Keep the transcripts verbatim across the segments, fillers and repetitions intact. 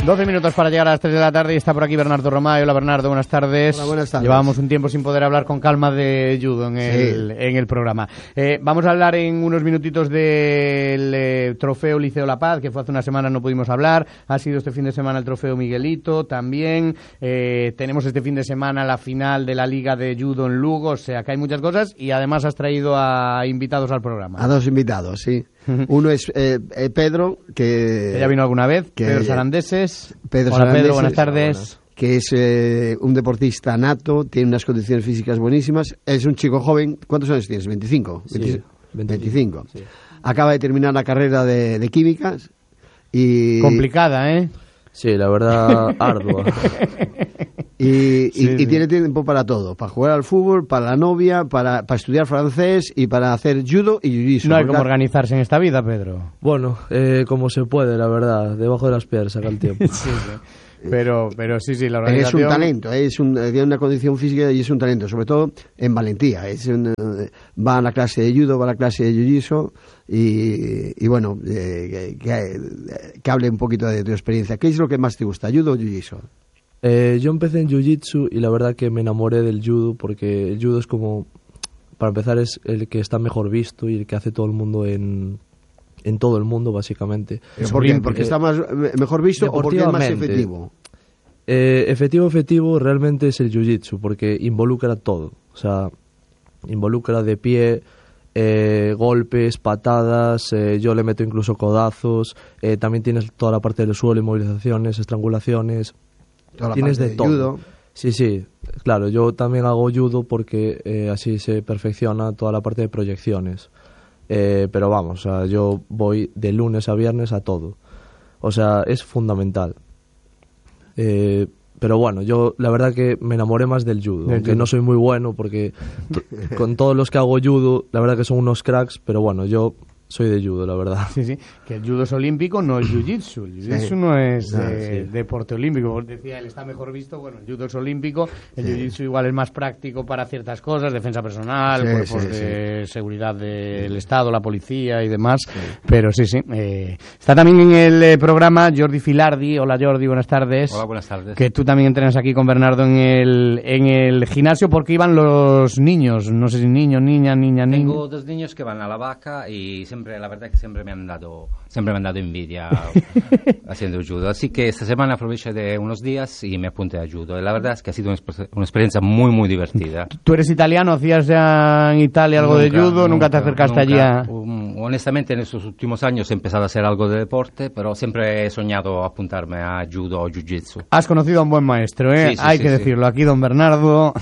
doce minutos para llegar a las tres de la tarde y está por aquí Bernardo Romay. Hola Bernardo, buenas tardes. Hola, buenas tardes. Llevábamos un tiempo sin poder hablar con calma de judo en el, sí. en el programa. Eh, vamos a hablar en unos minutitos del eh, trofeo Liceo La Paz, que fue hace una semana, no pudimos hablar. Ha sido este fin de semana el trofeo Miguelito también. Eh, tenemos este fin de semana la final de la Liga de Judo en Lugo, o sea que hay muchas cosas y además has traído a invitados al programa. A dos invitados, sí. Uno es eh, eh, Pedro, que... ¿Ya vino alguna vez? Que, Pedro Sarandeses. Pedro Hola Sarandeses, Pedro, buenas tardes. Que es eh, un deportista nato, tiene unas condiciones físicas buenísimas. Es un chico joven. ¿Cuántos años tienes? ¿veinticinco? Sí, veinticinco. veinticinco. Sí. Acaba de terminar la carrera de, de químicas y... Complicada, ¿eh? Sí, la verdad, ardua. Y, y, sí, y sí. tiene tiempo para todo, para jugar al fútbol, para la novia, para, para estudiar francés y para hacer judo y jiu-jitsu. No hay como organizarse en esta vida, Pedro. Bueno, eh, como se puede, la verdad, debajo de las piedras saca el tiempo. Sí, sí. Pero, pero sí, sí, la organización... Es un talento, es un, tiene una condición física y es un talento, sobre todo en valentía. Es un, va a la clase de judo, va a la clase de jiu-jitsu y, y bueno, eh, que, que hable un poquito de tu experiencia. ¿Qué es lo que más te gusta, judo o jiu-jitsu? Eh, yo empecé en jiu-jitsu y la verdad que me enamoré del judo porque el judo es como, para empezar, es el que está mejor visto y el que hace todo el mundo en, en todo el mundo, básicamente. ¿Pero por qué? ¿Porque está más, mejor visto o porque es más efectivo? Eh, efectivo, efectivo realmente es el jiu-jitsu porque involucra todo. O sea, involucra de pie, eh, golpes, patadas, eh, yo le meto incluso codazos, eh, también tienes toda la parte del suelo, inmovilizaciones, estrangulaciones... Toda la Tienes parte de, de todo. judo. Sí, sí, claro, yo también hago judo porque eh, así se perfecciona toda la parte de proyecciones. Eh, pero vamos, o sea, yo voy de lunes a viernes a todo. O sea, es fundamental. Eh, pero bueno, yo la verdad que me enamoré más del judo, del aunque judo. no soy muy bueno porque t- con todos los que hago judo, la verdad que son unos cracks, pero bueno, yo... Soy de judo, la verdad. Sí, sí, que el judo es olímpico, no el jiu-jitsu. El jiu-jitsu sí. no es Ah, eh, sí. deporte olímpico. Como decía, él está mejor visto. Bueno, el judo es olímpico, el Sí. jiu-jitsu igual es más práctico para ciertas cosas, defensa personal, Sí, cuerpos sí, de seguridad del Estado, la policía y demás. Sí. Pero sí, sí. Eh, está también en el eh, programa Jordi Filardi. Hola Jordi, buenas tardes. Hola, buenas tardes. Que tú también entrenas aquí con Bernardo en el, en el gimnasio porque iban los niños. No sé si niños, niñas, niñas, niños. Tengo dos niños que van a la vaca y siempre, la verdad que siempre me han dado, siempre me han dado envidia haciendo judo. Así que esta semana aproveché de unos días y me apunté a judo. Y la verdad es que ha sido una, una experiencia muy, muy divertida. ¿Tú eres italiano? ¿Hacías ya en Italia algo Nunca, de judo? ¿Nunca, ¿Nunca te acercaste nunca. allí a...? Um, honestamente, en estos últimos años he empezado a hacer algo de deporte, pero siempre he soñado apuntarme a judo o jiu-jitsu. Has conocido a un buen maestro, ¿eh? Sí, sí, Hay sí, que sí. decirlo. Aquí don Bernardo,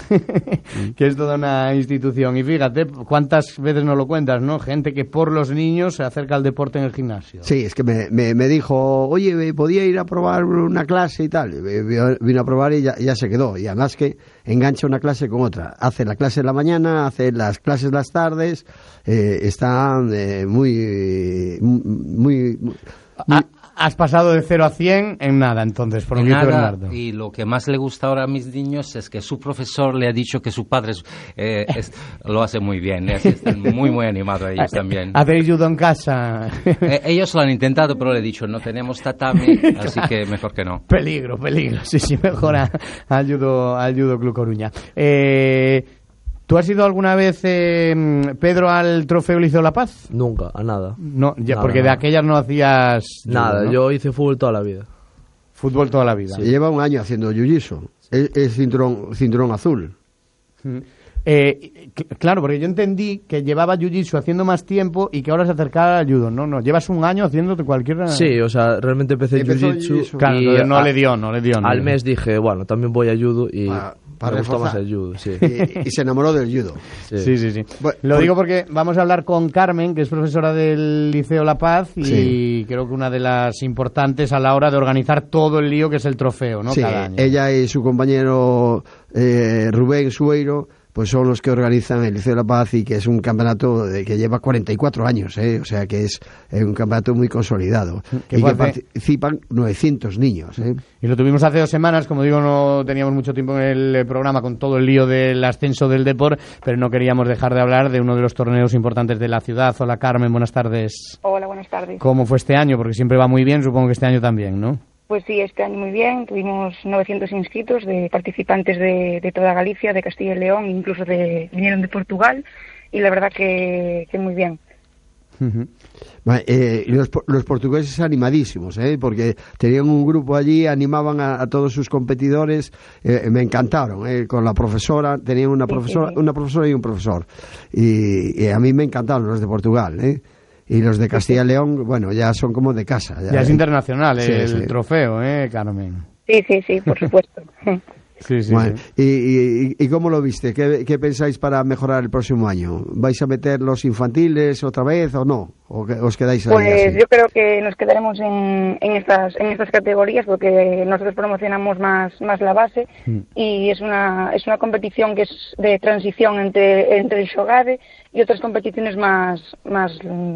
que es toda una institución. Y fíjate, cuántas veces nos lo cuentas, ¿no? Gente que por los niños se acerca al deporte en el gimnasio. Sí, es que me, me, me dijo, oye, podía ir a probar una clase y tal. Vino a probar y ya, ya se quedó. Y además que engancha una clase con otra. Hace la clase en la mañana, hace las clases las tardes. Eh, está eh, muy... muy, muy Ah, has pasado de cero a cien en nada, entonces, por lo que dice Bernardo. Y lo que más le gusta ahora a mis niños es que su profesor le ha dicho que su padre es, eh, es, lo hace muy bien. Así están muy, muy animados ellos también. ¿Hacéis judo en casa? Eh, ellos lo han intentado, pero le he dicho, no tenemos tatami, así que mejor que no. Peligro, peligro. Sí, sí, mejor a- al judo, al judo Club Coruña. Eh... ¿Tú has ido alguna vez, eh, Pedro, al trofeo Liceo La Paz? Nunca, a nada. No, ya, Nada, porque nada. de aquellas no hacías... judo, Nada, ¿no? yo hice fútbol toda la vida. Fútbol toda la vida. Sí. Lleva un año haciendo jiu-jitsu. Es, es cinturón, cinturón azul. Mm. Eh, cl- claro, porque yo entendí que llevaba jiu-jitsu haciendo más tiempo y que ahora se acercaba al judo. No, no, llevas un año haciéndote cualquier... Sí, o sea, realmente empecé Empezó jiu-jitsu jiu-jitsu. Claro, y entonces no a- le dio, no le dio. no al le dio. mes dije, bueno, también voy a judo y Pa- para me gustó más reforzar. el judo, sí. Y, y se enamoró del judo. Sí. Sí, sí, sí. Bueno, Lo por- digo porque vamos a hablar con Carmen, que es profesora del Liceo La Paz y Sí. creo que una de las importantes a la hora de organizar todo el lío que es el trofeo, ¿no? Sí, Cada año. ella y su compañero eh, Rubén Sueiro pues son los que organizan el Liceo de la Paz y que es un campeonato de, que lleva cuarenta y cuatro años, ¿eh? O sea que es eh, un campeonato muy consolidado Que y fue que hace- participan novecientos niños, ¿eh? Y lo tuvimos hace dos semanas, como digo, no teníamos mucho tiempo en el eh, programa con todo el lío del ascenso del deporte, pero no queríamos dejar de hablar de uno de los torneos importantes de la ciudad. Hola Carmen, buenas tardes. Hola, buenas tardes. ¿Cómo fue este año? Porque siempre va muy bien, supongo que este año también, ¿no? Pues sí, este año muy bien. Tuvimos novecientos inscritos de participantes de, de toda Galicia, de Castilla y León, incluso de, vinieron de Portugal, y la verdad que, que muy bien. Uh-huh. Vale, eh, los, los portugueses animadísimos, ¿eh? Porque tenían un grupo allí, animaban a, a todos sus competidores, eh, me encantaron, ¿eh? Con la profesora, tenían una profesora, una profesora y un profesor, y, y a mí me encantaron los de Portugal, ¿eh? Y los de Castilla y León, bueno, ya son como de casa. Ya, ya es ¿eh? internacional sí, el sí. trofeo, ¿eh, Carmen? Sí, sí, sí, por supuesto. Sí, sí, bueno, sí. ¿Y, y, ¿Y cómo lo viste? ¿Qué, ¿Qué pensáis para mejorar el próximo año? ¿Vais a meter los infantiles otra vez o no? ¿O que, os quedáis ahí? Pues así? yo creo que nos quedaremos en, en estas en estas categorías porque nosotros promocionamos más más la base mm. y es una es una competición que es de transición entre entre el xogade y otras competiciones más más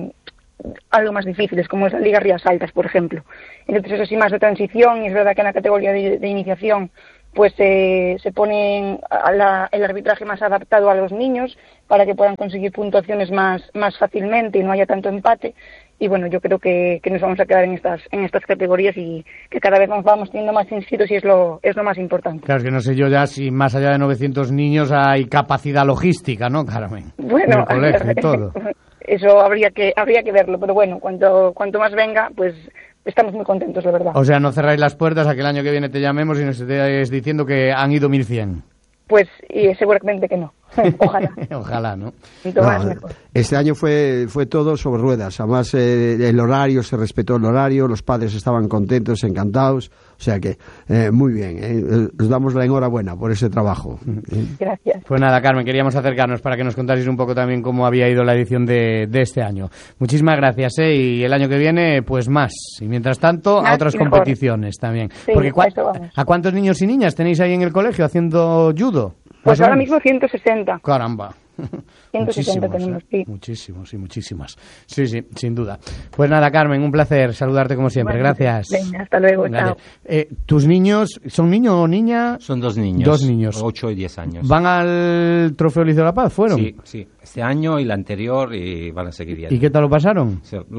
algo más difíciles, como es la Liga Rías Altas, por ejemplo. Entonces es así más de transición, y es verdad que en la categoría de, de iniciación pues eh, se pone a la, el arbitraje más adaptado a los niños para que puedan conseguir puntuaciones más, más fácilmente y no haya tanto empate. Y bueno, yo creo que, que nos vamos a quedar en estas en estas categorías y que cada vez nos vamos teniendo más inscritos y es lo es lo más importante. Claro, es que no sé yo ya si más allá de novecientos niños hay capacidad logística, ¿no, Carmen? Bueno, en el colegio y todo. Eso habría que habría que verlo, pero bueno, cuanto cuanto más venga, pues estamos muy contentos, la verdad. O sea, no cerráis las puertas a que el año que viene te llamemos y nos estés diciendo que han ido mil cien. Pues y seguramente que no. Ojalá. Ojalá, ¿no? no este año fue fue todo sobre ruedas. Además, eh, el horario, se respetó el horario, los padres estaban contentos, encantados. O sea que, eh, muy bien. Eh, os damos la enhorabuena por ese trabajo. Gracias. Pues nada, Carmen, queríamos acercarnos para que nos contaseis un poco también cómo había ido la edición de, de este año. Muchísimas gracias, ¿eh? Y el año que viene, pues más. Y mientras tanto, a otras mejor. competiciones también. Sí, Porque ¿cu- vamos. ¿a cuántos niños y niñas tenéis ahí en el colegio haciendo judo? Pues ahora mismo ciento sesenta. Caramba. ciento sesenta tenemos, sí. Muchísimos, sí, muchísimas. Sí, sí, sin duda. Pues nada, Carmen, un placer saludarte como siempre. Bueno, gracias. Venga, hasta luego, chao. Eh, ¿Tus niños son niño o niña? Son dos niños. Dos niños. ocho y diez años. ¿Van al Trofeo Liceo de la Paz? ¿Fueron? Sí, sí. Este año y el anterior y van a seguir ya. ¿Y qué tal lo pasaron? Sí,